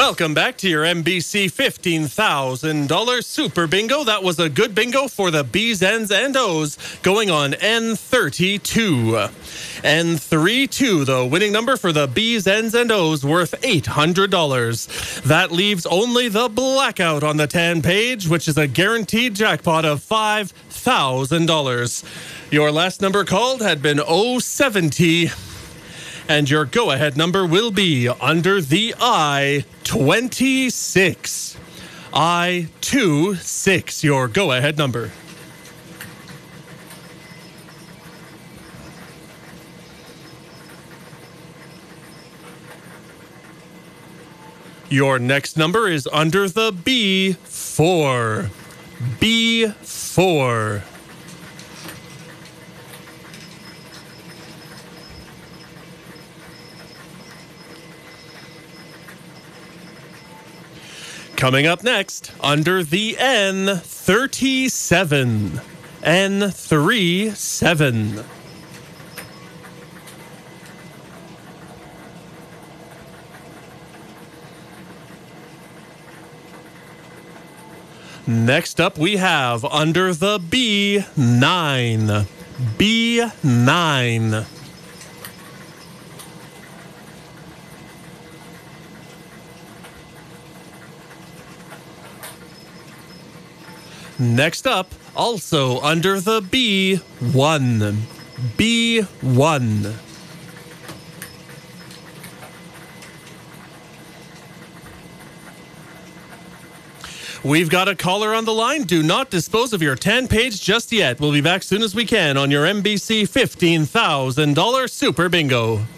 Welcome back to your NBC $15,000 Super Bingo. That was a good bingo for the B's, N's, and O's going on N32. N32, the winning number for the B's, N's, and O's, worth $800. That leaves only the blackout on the tan page, which is a guaranteed jackpot of $5,000. Your last number called had been 070. And your go-ahead number will be under the I-26. I-26, your go-ahead number. Your next number is under the B4. B4. Coming up next, under the N37. N37. Next up, we have under the B9. B9. Next up, also under the B1. B1. We've got a caller on the line. Do not dispose of your 10-page just yet. We'll be back soon as we can on your NBC $15,000 Super Bingo.